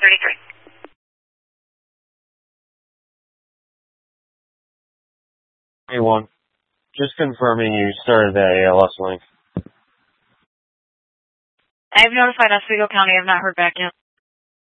Hey, one. Just confirming you started that ALS link. I have notified Oswego County. I have not heard back yet.